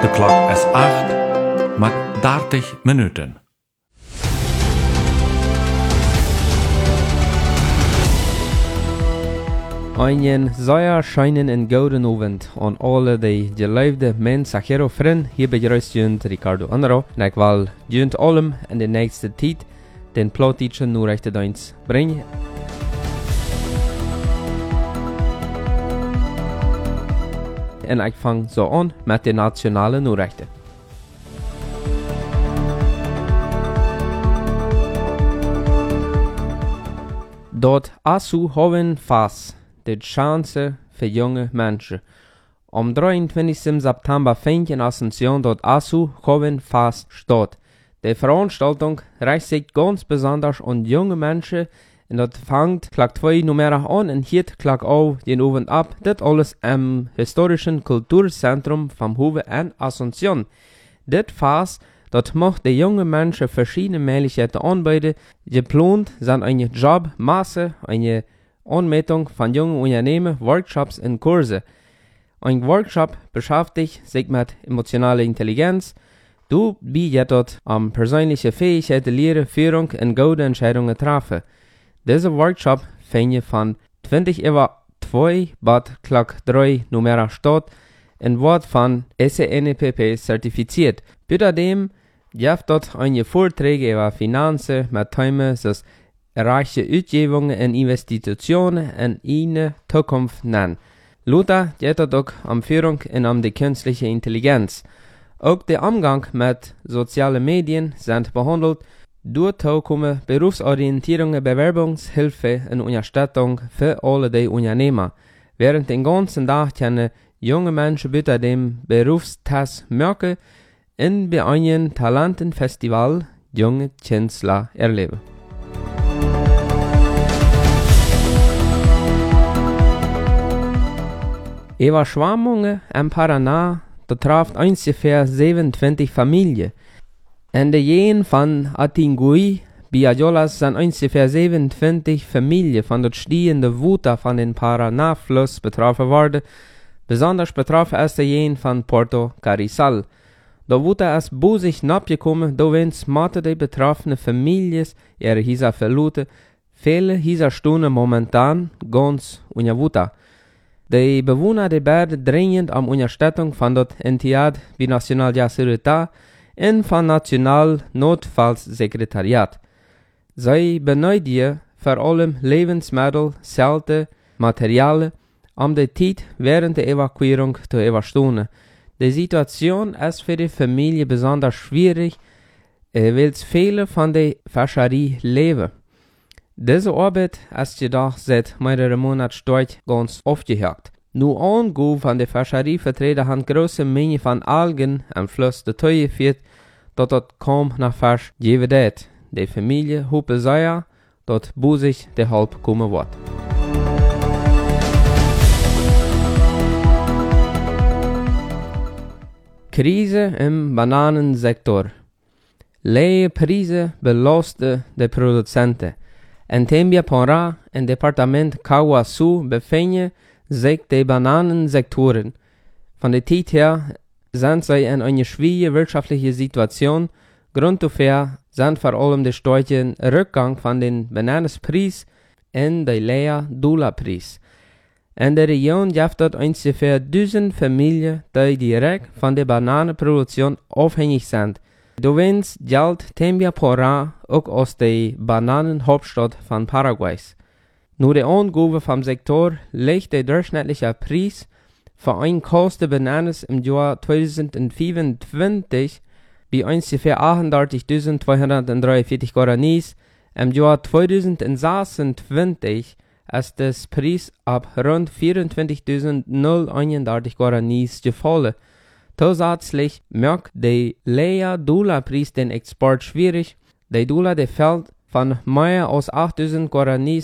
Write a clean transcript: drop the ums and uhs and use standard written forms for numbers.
De klok is 8 met 30 minuten. Einen sehr schönen und guten Abend an alle die geliefde mensen hier vrienden. Hier begrüßt junt Ricardo Anro. En ik wil junt allem in de nächste tijd den plotischen Nachrichtendienst brengen. En ik vang zo aan met de nationale Nachrichten. Dort ASU haben fast die Chance für junge Menschen. Am 23. September fängt in Asunción dort ASU haben fast statt. Die Veranstaltung richtet sich ganz besonders an junge Menschen und dort fängt Klag 2 Nummer an und hielt Klag auch den Abend ab. Das alles im historischen Kulturzentrum vom Hofe in Asunción. Das Fest dort macht die junge Menschen verschiedene Möglichkeiten anbieten. Geplant sind eine Jobmasse, eine Anmeldung von jungen Unternehmen, Workshops und Kurse. Ein Workshop beschäftigt sich mit emotionaler Intelligenz. Du bietet dort am persönliche Fähigkeiten Lehre, Führung und gute Entscheidungen treffen. Dieser Workshop findet von 20 Uhr 2 bis Klag 3 Nummer statt und wird von SNPP zertifiziert. Außerdem gibt dort eine Vorträge über Finanzen mit Themen das reiche Ausgebungen und Investitionen in eine Zukunft nennen. Luther geht auch um Führung und um die künstliche Intelligenz. Auch der Umgang mit sozialen Medien sind behandelt. Dort kommen Berufsorientierung, Bewerbungshilfe und Unterstützung für alle die Unternehmer. Während den ganzen Tag können junge Menschen bei dem Berufstest merken und bei einem Talentenfestival junge Künstler erleben. Überschwemmungen im Paraná betrifft ungefähr 27 Familien. In der Gegend von Atingui, Biajolas, sind ungefähr 27 Familien von der stehenden Wuta von den Paraná-Fluss betroffen worden. Besonders betroffen ist die Gegend von Puerto Carrizal. Da Wuta ist busig nachgekommen, da wenn die betroffenen Familien ihre Häuser verloren. Viele Häuser stehen momentan ganz unter Wuta. Die Bewohner der Berge dringend um Unterstützung von der Entidad Binacional de Seguridad und von National Notfallsekretariat. Sie benötigen vor allem Lebensmittel, Zelte, Materialien, um die Zeit während der Evakuierung zu überstehen. Die Situation ist für die Familie besonders schwierig, weil viele von der Fischerie leben. Diese Arbeit ist jedoch seit mehreren Monaten dort ganz aufgehört. Nur Angriff von der Fischerievertreter haben große Menge von Algen am Fluss dazu geführt, dass dort kaum nach Fisch geben wird. Die Familie hofft sehr, dass busig der Hilfe kommen wird. Krise im Bananensektor. Leie Preise belasten die Produzenten. In Tembia-Porá, im Departement Cauaçu, befinden sich die Bananensektoren. Von der Zeit her sind sie in einer schwierigen wirtschaftlichen Situation. Grund dafür sind vor allem der starke Rückgang von den Bananenpreis und der Leia-Dollar-Preis. In der Region gibt es ungefähr 1000 Familien, die direkt von der Bananenproduktion abhängig sind. Dowens gilt Tembia-Porá auch als die Bananenhauptstadt von Paraguays. Nur die Angabe vom Sektor liegt der durchschnittliche Preis für ein Kosten Bananen im Jahr 2025 bei ungefähr 38.243 Guaranis. Im Jahr 2026 ist das Preis ab rund 24.031 Guaranis gefallen. Zusätzlich macht der Leia-Dollar-Preis den Export schwierig. Der Dollar fällt von mehr als 8.000 Guaranis